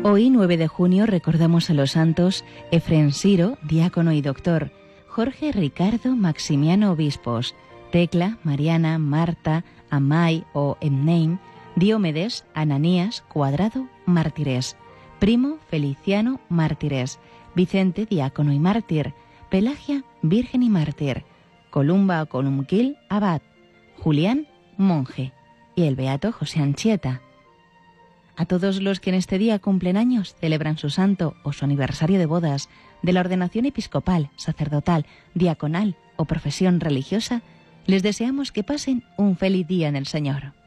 Hoy, 9 de junio, recordamos a los santos Efrén Siro, diácono y doctor, Jorge Ricardo Maximiano Obispos, Tecla, Mariana, Marta, Amai o Emneim, Diomedes, Ananías, Cuadrado, mártires, Primo, Feliciano, mártires, Vicente, diácono y mártir, Pelagia, virgen y mártir, Columba o Columquil, abad, Julián, monje, y el beato José Anchieta. A todos los que en este día cumplen años, celebran su santo o su aniversario de bodas, de la ordenación episcopal, sacerdotal, diaconal o profesión religiosa, les deseamos que pasen un feliz día en el Señor.